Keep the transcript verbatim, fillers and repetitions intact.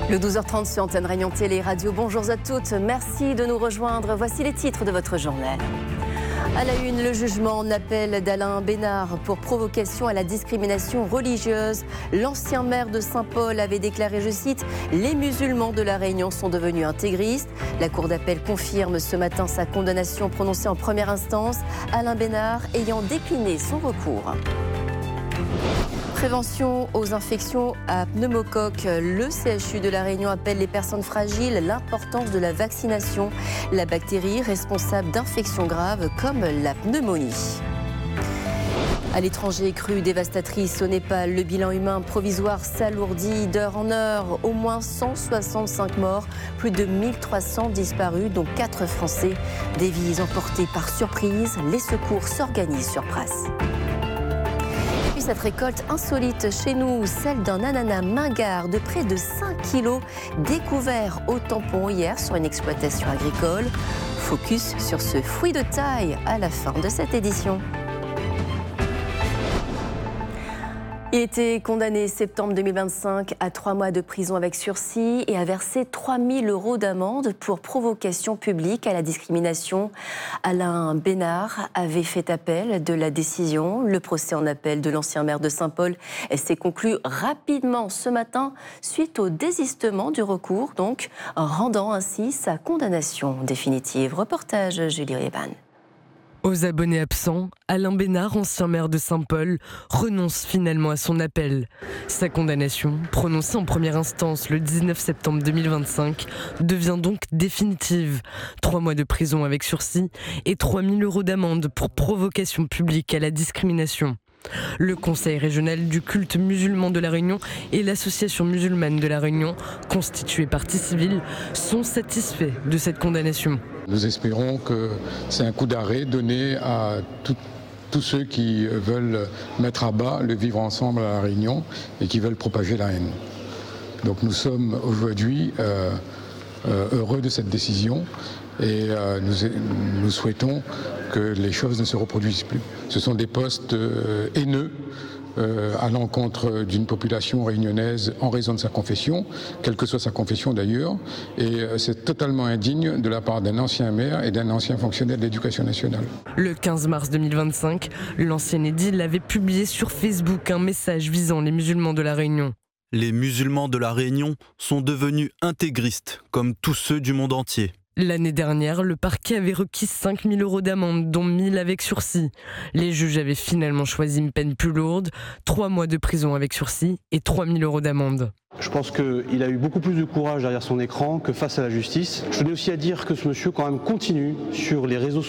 Le douze heures trente sur Antenne Réunion Télé Radio. Bonjour à toutes, merci de nous rejoindre. Voici les titres de votre journal. À la une, le jugement en appel d'Alain Bénard pour provocation à la discrimination religieuse. L'ancien maire de Saint-Paul avait déclaré, je cite, « Les musulmans de la Réunion sont devenus intégristes ». La cour d'appel confirme ce matin sa condamnation prononcée en première instance, Alain Bénard ayant décliné son recours. Prévention aux infections à pneumocoque. Le C H U de la Réunion appelle les personnes fragiles l'importance de la vaccination. La bactérie responsable d'infections graves comme la pneumonie. À l'étranger, crue dévastatrice au Népal, le bilan humain provisoire s'alourdit d'heure en heure. Au moins cent soixante-cinq morts, plus de mille trois cents disparus, dont quatre Français. Des vies emportées par surprise, les secours s'organisent sur place. Cette récolte insolite chez nous, celle d'un ananas mingard de près de cinq kilos, découvert au tampon hier sur une exploitation agricole. Focus sur ce fruit de taille à la fin de cette édition. Il était condamné septembre deux mille vingt-cinq à trois mois de prison avec sursis et a versé trois mille euros d'amende pour provocation publique à la discrimination. Alain Bénard avait fait appel de la décision. Le procès en appel de l'ancien maire de Saint-Paul s'est conclu rapidement ce matin suite au désistement du recours, donc rendant ainsi sa condamnation définitive. Reportage Julie Reban. Aux abonnés absents, Alain Bénard, ancien maire de Saint-Paul, renonce finalement à son appel. Sa condamnation, prononcée en première instance le dix-neuf septembre deux mille vingt-cinq, devient donc définitive. Trois mois de prison avec sursis et trois mille euros d'amende pour provocation publique à la discrimination. Le Conseil régional du culte musulman de la Réunion et l'Association musulmane de la Réunion, constituées partie civile, sont satisfaits de cette condamnation. Nous espérons que c'est un coup d'arrêt donné à tout, tous ceux qui veulent mettre à bas le vivre ensemble à la Réunion et qui veulent propager la haine. Donc nous sommes aujourd'hui euh, euh, heureux de cette décision et euh, nous, nous souhaitons que les choses ne se reproduisent plus. Ce sont des postes euh, haineux euh, à l'encontre d'une population réunionnaise en raison de sa confession, quelle que soit sa confession d'ailleurs, et euh, c'est totalement indigne de la part d'un ancien maire et d'un ancien fonctionnaire de l'éducation nationale. Le quinze mars deux mille vingt-cinq, l'ancien édile avait publié sur Facebook un message visant les musulmans de la Réunion. Les musulmans de la Réunion sont devenus intégristes, comme tous ceux du monde entier. L'année dernière, le parquet avait requis cinq mille euros d'amende, dont mille avec sursis. Les juges avaient finalement choisi une peine plus lourde, trois mois de prison avec sursis et trois mille euros d'amende. Je pense qu'il a eu beaucoup plus de courage derrière son écran que face à la justice. Je tenais aussi à dire que ce monsieur quand même continue sur les réseaux sociaux